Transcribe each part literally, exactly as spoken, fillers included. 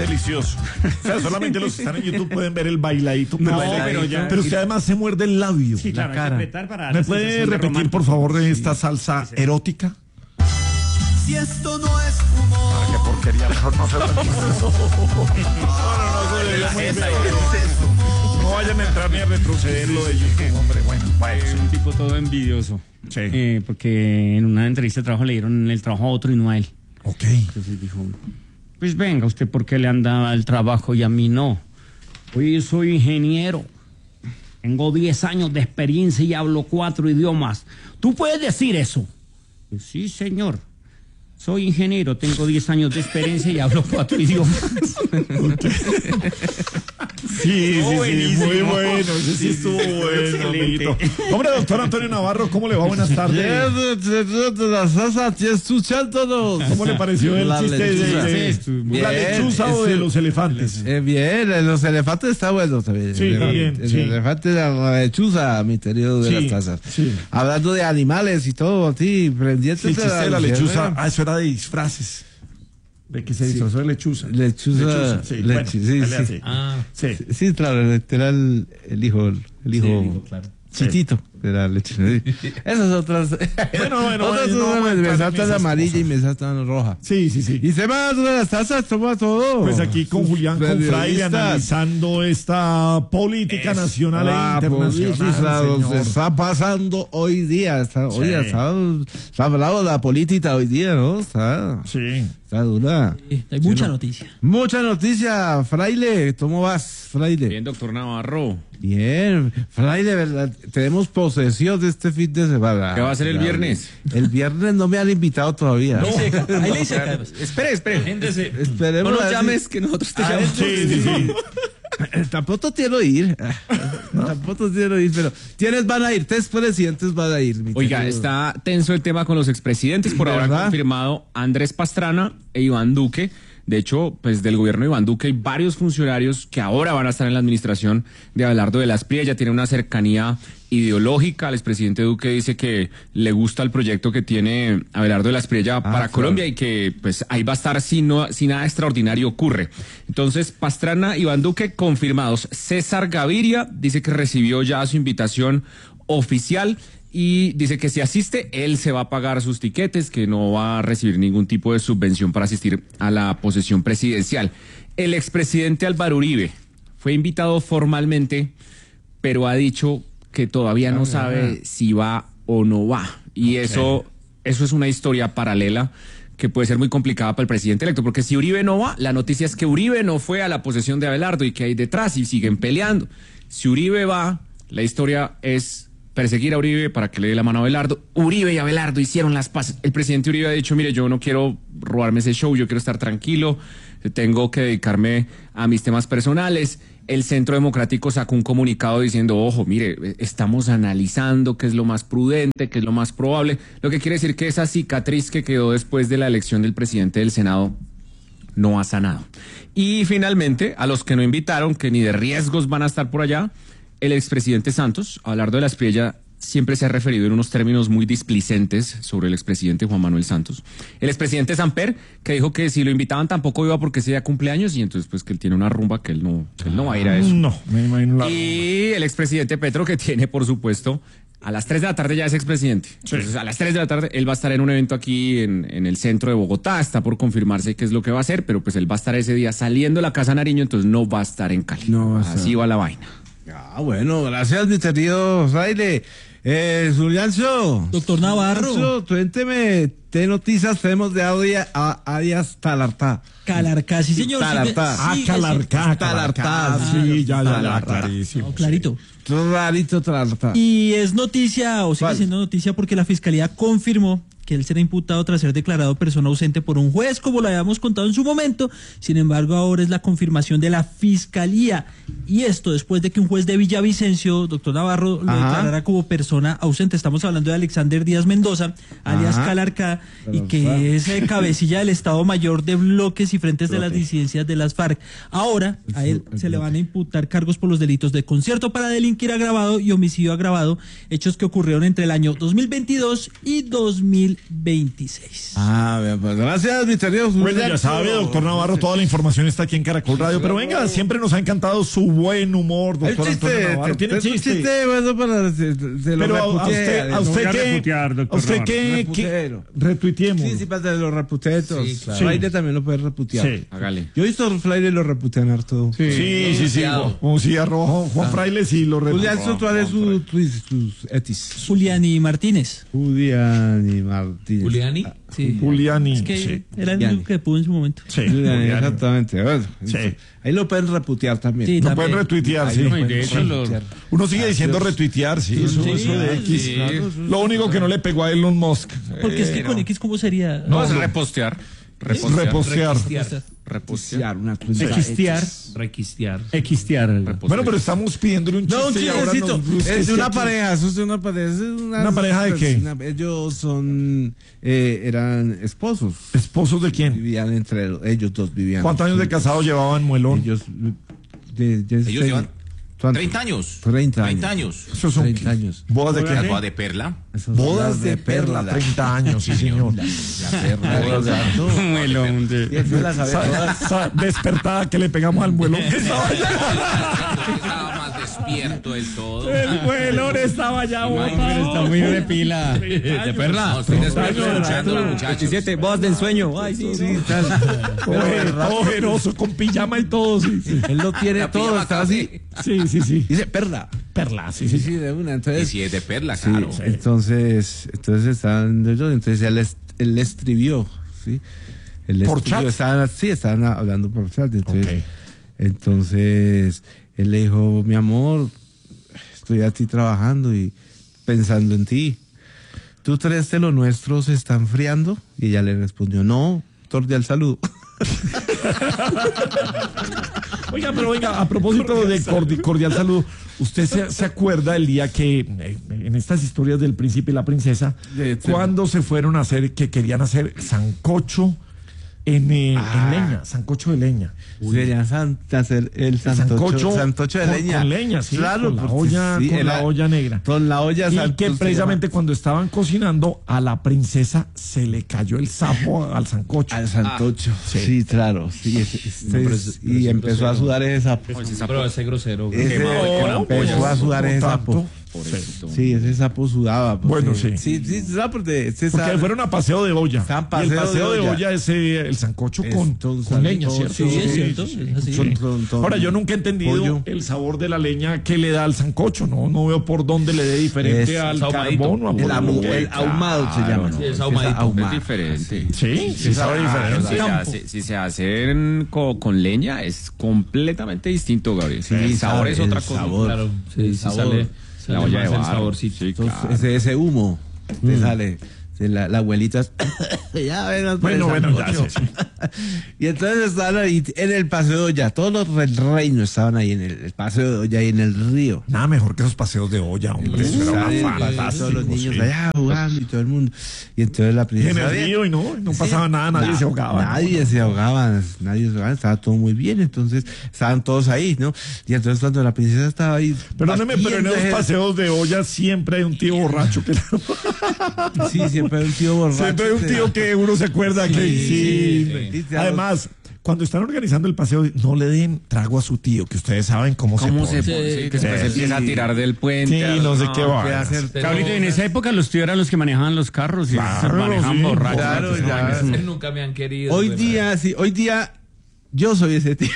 delicioso. O sea, solamente los que están en YouTube pueden ver el bailadito. No, bailadito, pero ya- pero usted además se muerde el labio. Sí, claro, la hay que cara. apretar para dar ¿Me la puede sensación de repetir, romántico? por favor, esta Sí. salsa Sí, sí. erótica? Si esto no es humor. Ah, qué porquería, mejor no se lo digo. No, no, no, eso debería muy feo. No vayan a entrar ni a retroceder lo de YouTube, hombre. Bueno, bueno, Es un tipo todo envidioso. Sí. Eh, porque en una entrevista de trabajo le dieron el trabajo a otro y no a él. ok. Entonces dijo, pues venga, ¿usted por qué le anda el trabajo y a mí no? Oye, yo soy ingeniero. Tengo diez años de experiencia y hablo cuatro idiomas. ¿Tú puedes decir eso? Pues, sí, señor. Soy ingeniero, tengo diez años de experiencia y hablo cuatro idiomas. Sí, sí, sí, buenísimo. muy bueno. Ese sí estuvo bueno, amiguito. Hombre, doctor Antonio Navarro, ¿cómo le va? Buenas tardes. La salsa, aquí escuchándonos. ¿Cómo le pareció el La chiste de, lechuza. de- Sí, la bien, lechuza o de ese- los elefantes? Eh, bien, eh, los elefantes está bueno también. Sí, el, bien, el sí. elefante de la lechuza, mi querido de Sí, las tazas. sí. Hablando de animales y todo, a ti, pendientes Sí, el chiste de la lechuza. ¿eh? Ah, eso era de disfraces. De que se disfrazó de lechuza. Lechuza, sí. leche- Bueno, sí, dale sí. así. Ah, Sí. Sí, claro, era el, el hijo, el hijo, sí, digo, claro. chitito de la leche. Esas otras. Bueno, bueno, otras bueno, no me- vamos a me entrar en saltan esas amarilla cosas. y me saltan roja. Sí, sí, sí. Y se va de las tazas, toma todo. Pues aquí con Julián, con Fraile, Periodistas. analizando esta política nacional La e internacional, política señor. está pasando hoy día. Está, Sí. oye, está, está hablado de la política hoy día, ¿no? Está, Sí. está dura. Sí, hay mucha noticia. Mucha noticia, Fraile. ¿Cómo vas, Fraile? Bien, doctor Navarro. Bien, Fraile, ¿verdad? Tenemos posesión de este fin de semana. ¿Qué va a hacer el viernes? El viernes no me han invitado todavía. Ahí le dice Carlos. Espere, espere. Esperemos. No nos a ver llames si- que nosotros te a ver, llamamos. Sí, sí, sí. Tampoco quiero ir. Tampoco quiero ir, pero ¿quiénes van a ir? Tres presidentes van a ir. mi Oiga, querido. está tenso el tema con los expresidentes. Por ahora han ¿Verdad? confirmado Andrés Pastrana e Iván Duque. De hecho, pues del gobierno de Iván Duque hay varios funcionarios que ahora van a estar en la administración de Abelardo de las Prie. Ya tiene una cercanía ideológica. El expresidente Duque dice que le gusta el proyecto que tiene Abelardo de las Prie para claro. Colombia y que pues ahí va a estar si, no, si nada extraordinario ocurre. Entonces, Pastrana, Iván Duque confirmados. César Gaviria dice que recibió ya su invitación oficial y dice que si asiste, él se va a pagar sus tiquetes, que no va a recibir ningún tipo de subvención para asistir a la posesión presidencial. El expresidente Álvaro Uribe fue invitado formalmente, pero ha dicho que todavía no sabe si va o no va. Y eso, eso es una historia paralela que puede ser muy complicada para el presidente electo, porque si Uribe no va, la noticia es que Uribe no fue a la posesión de Abelardo y que hay detrás y siguen peleando. Si Uribe va, la historia es perseguir a Uribe para que le dé la mano a Abelardo. Uribe y Abelardo hicieron las paces. El presidente Uribe ha dicho, mire, yo no quiero robarme ese show, yo quiero estar tranquilo, tengo que dedicarme a mis temas personales. El Centro Democrático sacó un comunicado diciendo, ojo, mire, estamos analizando qué es lo más prudente, qué es lo más probable, lo que quiere decir que esa cicatriz que quedó después de la elección del presidente del Senado no ha sanado. Y finalmente, a los que no invitaron, que ni de riesgos van a estar por allá, el expresidente Santos, Abelardo de las Prie, siempre se ha referido en unos términos muy displicentes sobre el expresidente Juan Manuel Santos. El expresidente Samper, que dijo que si lo invitaban tampoco iba porque sea cumpleaños y entonces pues que él tiene una rumba que él no, que él no va a ir a eso. No, me imagino la... Y el expresidente Petro, que tiene, por supuesto, a las tres de la tarde ya es expresidente. Entonces, a las tres de la tarde él va a estar en un evento aquí en, en el centro de Bogotá. Está por confirmarse qué es lo que va a hacer, pero pues él va a estar ese día saliendo de la Casa Nariño, entonces no va a estar en Cali. No va a estar. Así va la vaina. Ah, bueno, gracias, mi querido Fraile. Eh, Juliancho. Doctor Navarro. Juliancho, cuénteme, ¿qué noticias tenemos de Adia- a- Arias Talartá? Calarcá, sí, señor. sí, Talartá. Ah, sí, Calarcá, Talartá, Calarcá, sí, sí, ya, ya, ya, Talartá. clarísimo. No, clarito. Clarito Talartá. Y es noticia, o sigue ¿Cuál? siendo noticia, porque la Fiscalía confirmó que él será imputado tras ser declarado persona ausente por un juez, como lo habíamos contado en su momento. Sin embargo, ahora es la confirmación de la Fiscalía. Y esto después de que un juez de Villavicencio, doctor Navarro, lo Ajá. declarara como persona ausente. Estamos hablando de Alexander Díaz Mendoza, alias Ajá. Calarcá, y Calarcá. que es eh, cabecilla del Estado Mayor de bloques y frentes de las Bloque. disidencias de las FARC. Ahora, a él El se le bloque. van a imputar cargos por los delitos de concierto para delinquir agravado y homicidio agravado, hechos que ocurrieron entre el año dos mil veintidós y dos mil veintiséis. Ah, bien, pues gracias, misterioso. Bueno, ya sabe, doctor Navarro, toda la información está aquí en Caracol Radio. Pero venga, siempre nos ha encantado su buen humor, El doctor Antonio chiste, Navarro. Tiene te- te- chiste. chiste, bueno, para, se, se lo Pero a, a reputea, usted, a ¿no? usted voy a que, reputear, doctor a usted Navarro. que, que Reputero. retuiteemos. Sí, sí, para los reputetos. Sí, claro. Fraile también lo puede reputear. Sí. Hágale. Yo he visto Fraile lo reputean harto. Sí, sí, sí. Como si arroba Juan Fraile, sí lo Julián retuiteó. Sotuárez, su, sus, sus etis. Juliani Martínez. Julián y Martínez. Juliani. Sí. Juliani. Es que Sí. era el Juliani. único que pudo en su momento. Sí, Julián, Juliani. exactamente. Bueno, Sí. ahí lo pueden reputear también. Sí, Lo también. pueden retuitear, Ahí sí. lo No, y pueden de hecho lo- retuitear. Uno sigue diciendo retuitear, sí. Eso, Sí, eso de X. sí. Lo único que no le pegó a Elon Musk. Porque es que Eh, con X, ¿cómo sería? No, es repostear. Repostear. Repostear. Repostear. Reputear, una cosa. Equistear. Requistear. Equistear. Repostear. Bueno, pero estamos pidiéndole un chiste. No, un y ahora chistecito. nos busca Es de una aquí. pareja, eso es de una pareja. es una, ¿Una pareja de qué? una- ellos son, eh, eran esposos. ¿Esposos de quién? Vivían entre ellos dos, vivían. ¿Cuántos años de juntos. casado llevaban, Muelón? Ellos, de, de- Ellos de- llevan ¿cuánto? treinta años. treinta treinta años. Esos son treinta qué? años. ¿Bodas de La qué? boda de perla. Esos Bodas son de las perla, treinta años, sí, señor. La perla. Bodas de gato. Muelón de- Y eso la sabe Sa- todas. sa- despertada que le pegamos al muelón. que estaba allá. Estaba más despierto del todo. El muelón estaba ya botado. Está muy de pila. De perla. Estoy despierto escuchándolo, muchachos. diecisiete, voz de ensueño. Ay, sí. Sí, tal. Oje- Ojeroso, con pijama y todo. Sí, sí. Él lo tiene La todo, pijama está café. así. Sí, sí, sí. Dice perla. Perla, sí, Sí, sí. sí, de una. Y Entonces, si es de perla, sí, claro. entonces, entonces estaban ellos, entonces él, est- él le escribió, ¿sí? Él le ¿Por escribió, chat? estaban, sí, estaban hablando por chat. Entonces, Ok. entonces él le dijo, mi amor, estoy aquí trabajando y pensando en ti. ¿Tú crees que lo nuestro se está enfriando? Y ella le respondió, no, cordial saludo. Oiga, pero venga, a propósito de cordi- cordial saludo, ¿usted se, se acuerda el día que, eh, en estas historias del príncipe y la princesa, De- cuando se fueron a hacer, que querían hacer sancocho en, eh, Ah. en leña, sancocho de leña? Querían san- hacer el santocho, sancocho santocho de con- leña. con leña, sí, claro, con la porque olla- sí, con era- la olla negra. Con la olla Y santo que se precisamente llama. cuando estaban cocinando, a la princesa se le cayó el sapo al sancocho. Al santocho. sí. sí. claro. Sí, ese- ese- No, pero es- pero y es empezó a grosero. sudar ese sapo. Pero ese grosero. Ese- quemado y con No, ampollas. empezó a sudar ese tanto. sapo. Pobrecito. Sí, ese sapo sudaba. porque- Bueno, sí. Sí, sí, sudaba porque ese Porque sapo- fueron a paseo de olla. Estaban Y el paseo paseo de de olla. olla es eh, el sancocho con, Esto, un con leña, sancocho, ¿cierto? Sí, es cierto. Es así. Con- con- con- Ahora, yo nunca he entendido pollo. el sabor de la leña que le da al sancocho, ¿no? No veo por dónde le dé diferente Es al ahumadito. carbón o a El, por ahu- lo que- el ahumado se llama. Sí, es Es ahumadito. ahumado. Es diferente. Sí, sí sabe Claro, si, se diferente. hace, si se hacen co- con leña es completamente distinto, Gabriel. Sí, el sabor sabe, es otra el cosa. sabor. Claro, sí, El sí sabor. sale, sale La olla de más el barro. saborcito. Sí, Entonces, claro. ese, ese humo te sale. de La, la abuelita. ya ven, Bueno, bueno, ya, sí, sí. Y entonces estaban ahí en el paseo de olla. Todos los del reino estaban ahí en el, el paseo de olla y en el río. Nada mejor que esos paseos de olla, hombre. Eso era Estaban en el una paseo, fantástico, todos los niños sí. allá jugando y todo el mundo. Y entonces la Y en princesa. el río y no, no pasaba nada, nadie Na- se ahogaba. Nadie se ahogaba, nadie se ahogaba, estaba todo muy bien, entonces estaban todos ahí, ¿no? Y entonces cuando la princesa estaba ahí. Perdóneme, pero en batiendo esos ese- paseos de olla siempre hay un tío borracho que Sí, siempre hay un tío borracho. siempre hay un tío que uno se acuerda que sí. sí, sí. Además, cuando están organizando el paseo, no le den trago a su tío, que ustedes saben cómo, ¿Cómo se se pone. pone? Sí, que después Sí. empieza a tirar del puente. Sí, a- no sé qué va. ¿Qué hacer? Ahorita en esa época los tíos eran los que manejaban los carros y Claro, se manejaban sí, borrachos. claro, Esa ya. vaina es un- Nunca me han querido. Hoy ¿verdad? día, sí, hoy día yo soy ese tío.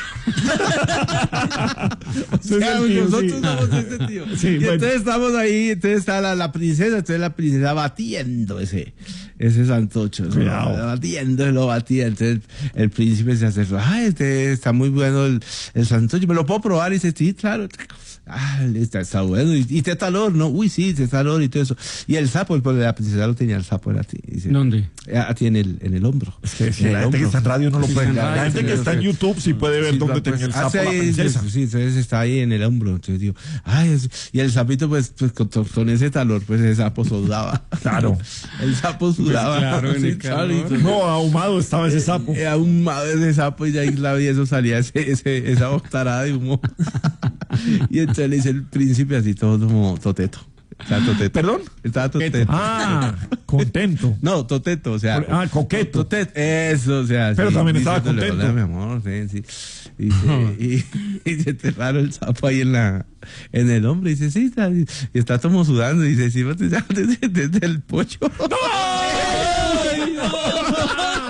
Usted es el Claro, tío, nosotros sí. somos ese tío. Sí, y bueno. entonces estamos ahí, entonces está la, la princesa, entonces la princesa batiendo ese, ese santocho, ¿no? Cuidado. Batiendo, lo batía, entonces el príncipe se acercó, ay, este está muy bueno el, el santocho, ¿me lo puedo probar? Y dice, sí, claro. Ah, está, está bueno. Y, y te talor, ¿no? Uy, sí, te talor y todo eso. Y el sapo, el pobre de la princesa lo tenía el sapo, era así. Dice, ¿Dónde? a ti en el, en el hombro. Es que si En la el gente que hombro. está en radio no lo Sí, puede. está en La radio, gente sí, que sí, está en sí. YouTube sí puede ver Sí, dónde pues, tenía el sapo hace la ahí, princesa. Sí, entonces está ahí en el hombro. Entonces digo, ay, es- y el sapito, pues, pues con, con ese talor, pues ese sapo sudaba. Claro. El sapo sudaba. claro, en Sí, el claro, y calor. entonces, No, ahumado estaba ese sapo. eh, ahumado ese sapo y de ahí la vi, eso salía ese, ese, esa botarada de humo. Y entonces le dice el príncipe así todo como toteto. Estaba toteto. ¿Perdón? Estaba toteto. Ah, contento. No, toteto, o sea. Ah, coqueto. Toteto, eso, o sea. Pero sí, también estaba diciéndole, contento. "Hola, mi amor", sí, sí. Y se, y, y se enterraron el sapo ahí en la en el hombro. Y dice, sí, está, y está como sudando. Y dice, sí, desde, desde el pocho. ¡Ay, no!